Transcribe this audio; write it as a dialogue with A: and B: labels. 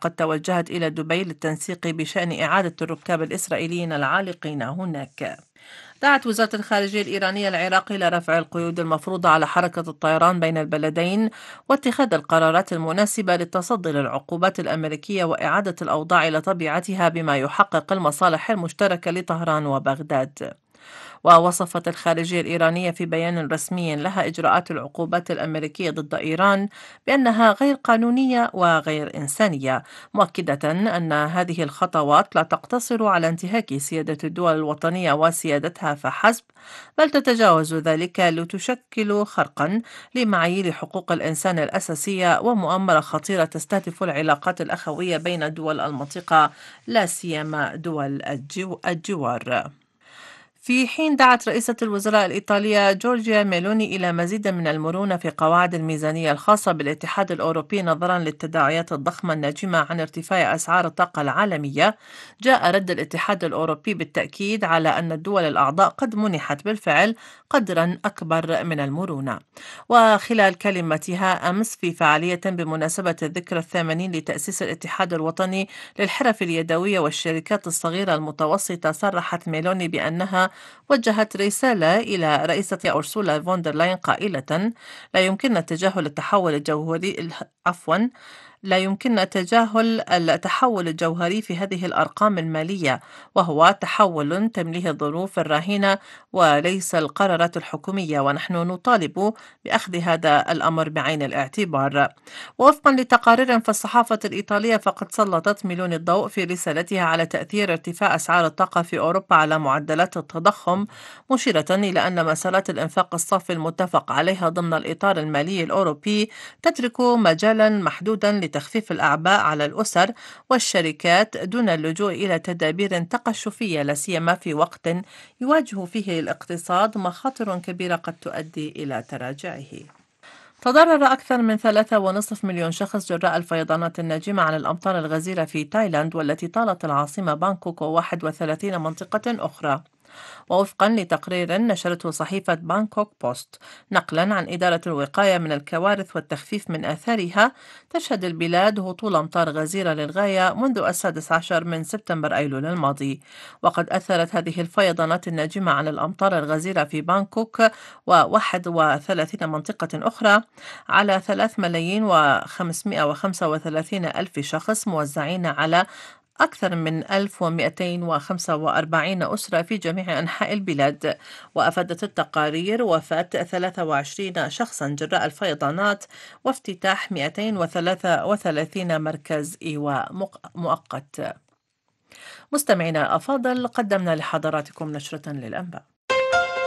A: قد توجهت إلى دبي للتنسيق بشأن إعادة الركاب الإسرائيليين العالقين هناك. دعت وزارة الخارجية الإيرانية العراق إلى رفع القيود المفروضة على حركة الطيران بين البلدين واتخاذ القرارات المناسبة للتصدي للعقوبات الأمريكية وإعادة الأوضاع إلى طبيعتها بما يحقق المصالح المشتركة لطهران وبغداد. ووصفت الخارجية الإيرانية في بيان رسمي لها إجراءات العقوبات الأمريكية ضد إيران بأنها غير قانونية وغير إنسانية، مؤكدة أن هذه الخطوات لا تقتصر على انتهاك سيادة الدول الوطنية وسيادتها فحسب، بل تتجاوز ذلك لتشكل خرقا لمعايير حقوق الإنسان الأساسية ومؤامرة خطيرة تستهدف العلاقات الأخوية بين دول المنطقة، لا سيما دول الجوار. في حين دعت رئيسة الوزراء الإيطالية جورجيا ميلوني إلى مزيد من المرونة في قواعد الميزانية الخاصة بالاتحاد الأوروبي نظرا للتداعيات الضخمة الناجمة عن ارتفاع أسعار الطاقة العالمية، جاء رد الاتحاد الأوروبي بالتأكيد على أن الدول الأعضاء قد منحت بالفعل قدرا أكبر من المرونة. وخلال كلمتها أمس في فعالية بمناسبة الذكرى 80 لتأسيس الاتحاد الوطني للحرف اليدوية والشركات الصغيرة المتوسطة، صرحت ميلوني بأنها وجهت رسالة إلى رئيسة أورسولا فوندرلاين قائلة: لا يمكننا تجاهل التحول الجوهري عفوا لا يمكننا تجاهل التحول الجوهري في هذه الأرقام المالية، وهو تحول تمليه الظروف الراهنة وليس القرارات الحكومية، ونحن نطالب بأخذ هذا الأمر بعين الاعتبار. ووفقا لتقارير في الصحافة الإيطالية، فقد سلطت ميلون الضوء في رسالتها على تأثير ارتفاع أسعار الطاقة في أوروبا على معدلات التضخم، مشيرة إلى أن مسارات الإنفاق الصافي المتفق عليها ضمن الإطار المالي الأوروبي تترك مجالا محدودا لتخفيف الأعباء على الأسر والشركات دون اللجوء إلى تدابير تقشفية، لا سيما في وقت يواجه فيه الاقتصاد مخاطر كبيرة قد تؤدي إلى تراجعه. تضرر أكثر من 3.5 مليون شخص جراء الفيضانات الناجمة عن الأمطار الغزيرة في تايلاند، والتي طالت العاصمة بانكوك و31 منطقة أخرى. ووفقا لتقرير نشرته صحيفة بانكوك بوست نقلا عن إدارة الوقاية من الكوارث والتخفيف من آثارها، تشهد البلاد هطول أمطار غزيرة للغاية منذ 16 من سبتمبر أيلول الماضي. وقد أثرت هذه الفيضانات الناجمة عن الأمطار الغزيرة في بانكوك و31 منطقة أخرى على 3,535,000 شخص موزعين على أكثر من 1245 أسرة في جميع أنحاء البلاد. وأفادت التقارير وفاة 23 شخصا جراء الفيضانات وافتتاح 233 مركز إيواء مؤقت. مستمعينا الأفاضل، قدمنا لحضراتكم نشرة للأنباء.